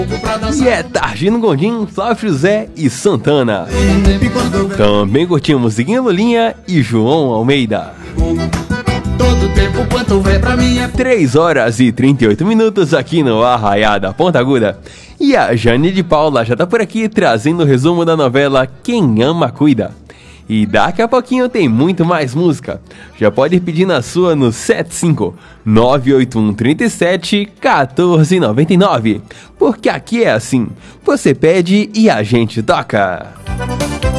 E é Targino Gondim, Flávio José e Santana. Também curtimos Musiquinha Lulinha e João Almeida. Todo tempo quanto houver pra mim é 3 horas e 38 minutos aqui no Arraiá da Ponta Aguda. E a Jane de Paula já tá por aqui trazendo o resumo da novela Quem Ama Cuida. E daqui a pouquinho tem muito mais música. Já pode pedir na sua no 75-98137-1499. Porque aqui é assim, você pede e a gente toca.